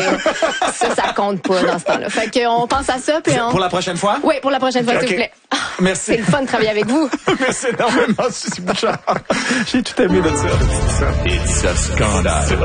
ça compte pas dans ce temps-là. Fait qu'on pense à ça. Puis Pour la prochaine fois? Oui, pour la prochaine fois, s'il vous plaît. Merci. C'est le fun de travailler avec vous. Merci énormément, Suzy Bouchard. J'ai tout aimé de ça. It's a scandale.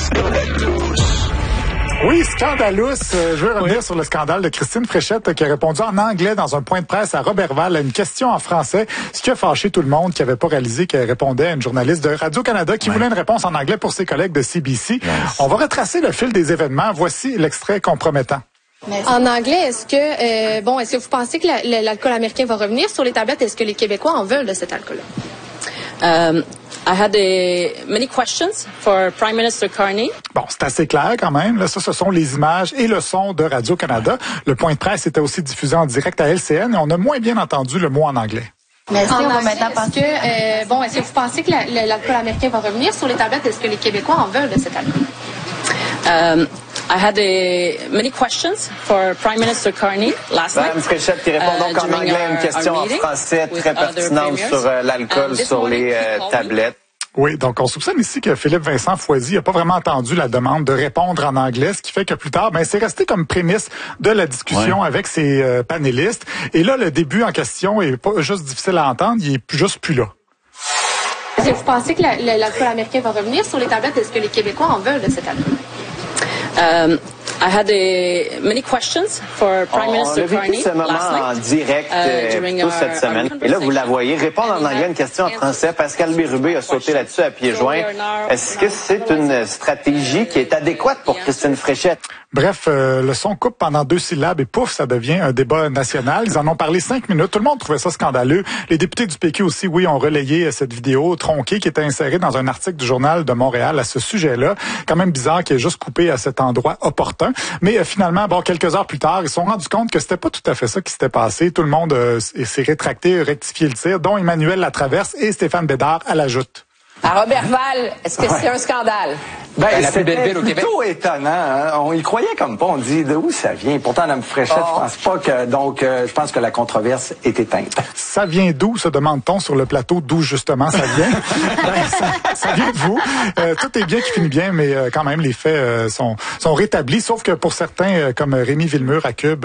Oui, scandalous. Je veux revenir sur le scandale de Christine Fréchette qui a répondu en anglais dans un point de presse à Roberval à une question en français, ce qui a fâché tout le monde qui n'avait pas réalisé qu'elle répondait à une journaliste de Radio-Canada qui voulait une réponse en anglais pour ses collègues de CBC. On va retracer le fil des événements. Voici l'extrait compromettant. En anglais, est-ce que vous pensez que l'alcool américain va revenir sur les tablettes? Est-ce que les Québécois en veulent de cet alcool-là? I had many questions for Prime Minister Carney. Bon, c'est assez clair quand même. Là, ça, ce sont les images et le son de Radio-Canada. Le point de presse était aussi diffusé en direct à LCN et on a moins bien entendu le mot en anglais. Mais est-ce que vous pensez que l'alcool américain va revenir sur les tablettes? Est-ce que les Québécois en veulent de cet alcool? I had many questions for Prime Minister Carney last night. Madame Fréchette qui répond donc en anglais à une question en français très pertinente sur l'alcool sur les tablettes. Oui, donc on soupçonne ici que Philippe Vincent Foisy n'a pas vraiment entendu la demande de répondre en anglais, ce qui fait que plus tard, c'est resté comme prémisse de la discussion avec ses panélistes. Et là, le début en question est pas juste difficile à entendre, il est juste plus là. Est-ce que vous pensez que l'alcool américain va revenir sur les tablettes? Est-ce que les Québécois en veulent de cet alcool? I had many questions for Prime Minister Carney ce moment en direct toute cette semaine. Et là, vous la voyez répondre en anglais à une question en français. Pascal Bérubé a sauté là-dessus à pieds joints. Est-ce que c'est une stratégie qui est adéquate pour Christine Fréchette? Bref, le son coupe pendant 2 syllabes et pouf, ça devient un débat national. Ils en ont parlé 5 minutes. Tout le monde trouvait ça scandaleux. Les députés du PQ aussi, oui, ont relayé cette vidéo tronquée qui était insérée dans un article du Journal de Montréal à ce sujet-là. Quand même bizarre qu'il ait juste coupé à cet endroit opportun. Mais finalement, quelques heures plus tard, ils se sont rendus compte que c'était pas tout à fait ça qui s'était passé. Tout le monde s'est rétracté, rectifié le tir, dont Emmanuel Latraverse et Stéphane Bédard à la joute. À Roberval, est-ce que c'est un scandale? La plus belle ville au Québec. C'est plutôt étonnant. Hein? On y croyait comme pas. On dit d'où ça vient. Pourtant, Mme Fréchette, je pense pas que. Donc, je pense que la controverse est éteinte. Ça vient d'où, se demande-t-on sur le plateau, d'où justement ça vient? Ça vient de vous. Tout est bien qui finit bien, mais quand même, les faits sont rétablis. Sauf que pour certains, comme Rémi Villemur à Cube,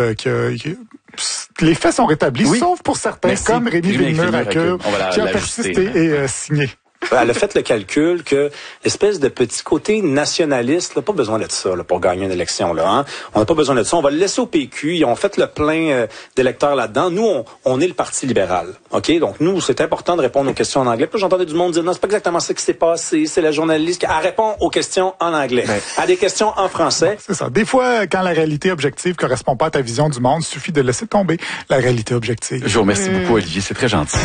les faits sont rétablis, sauf pour certains, comme Rémi Villemur à Cube, qui a persisté et signé. Elle a fait le calcul que l'espèce de petit côté nationaliste, là, pas besoin de ça là, pour gagner une élection. Là, hein. On n'a pas besoin de ça. On va le laisser au PQ. Ils ont fait le plein d'électeurs là-dedans. Nous, on est le Parti libéral. OK? Donc, nous, c'est important de répondre aux questions en anglais. Puis j'entendais du monde dire, non, c'est pas exactement ça qui s'est passé. C'est la journaliste qui répond aux questions en anglais. À des questions en français. C'est ça. Des fois, quand la réalité objective correspond pas à ta vision du monde, il suffit de laisser tomber la réalité objective. Je vous remercie beaucoup, Olivier. C'est très gentil.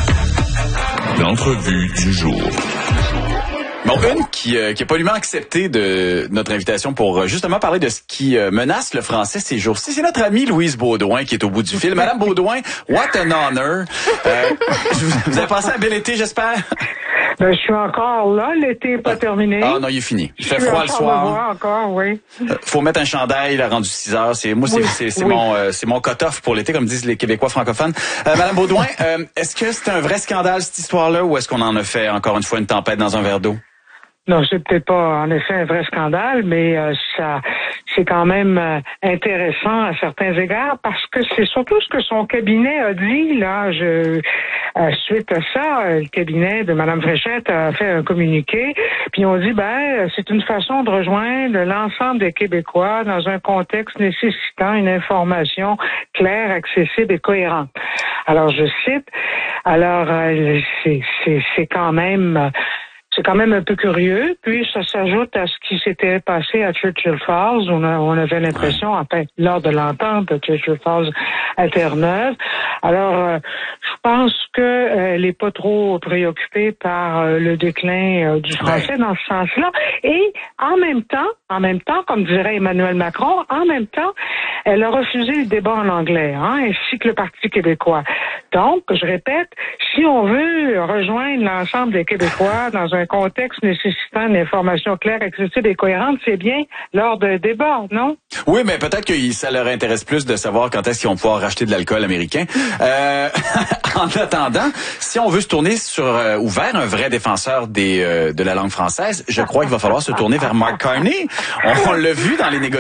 L'entrevue du jour. Bon, une qui a poliment accepté de notre invitation pour justement parler de ce qui menace le français ces jours-ci. C'est notre amie Louise Baudouin qui est au bout du fil. Madame Baudouin, what an honor. Vous avez passé un bel été, j'espère? Je suis encore là, l'été n'est pas terminé. Ah non, il est fini. Il fait froid le soir. Encore, oui. Faut mettre un chandail, il a rendu 6 heures. C'est mon cut-off pour l'été, comme disent les Québécois francophones. Madame Baudouin, est-ce que c'est un vrai scandale, cette histoire-là, ou est-ce qu'on en a fait encore une fois une tempête dans un verre d'eau? Non, c'est peut-être pas en effet un vrai scandale, mais ça, c'est quand même intéressant à certains égards parce que c'est surtout ce que son cabinet a dit là. Suite à ça, le cabinet de Mme Fréchette a fait un communiqué, puis on dit c'est une façon de rejoindre l'ensemble des Québécois dans un contexte nécessitant une information claire, accessible et cohérente. Alors je cite. Alors c'est quand même. C'est quand même un peu curieux. Puis ça s'ajoute à ce qui s'était passé à Churchill Falls. On avait l'impression, lors de l'entente de Churchill Falls à Terre-Neuve. Alors, je pense qu'elle est pas trop préoccupée par le déclin du français dans ce sens-là. Et en même temps, comme dirait Emmanuel Macron, elle a refusé le débat en anglais, ainsi que le Parti québécois. Donc, je répète, si on veut rejoindre l'ensemble des Québécois dans un contexte nécessitant une information claire, accessible et cohérente, c'est bien lors d'un débat, non? Oui, mais peut-être que ça leur intéresse plus de savoir quand est-ce qu'ils vont pouvoir racheter de l'alcool américain. En attendant, si on veut se tourner ou vers un vrai défenseur de la langue française, je crois qu'il va falloir se tourner vers Mark Carney. On l'a vu dans les négociations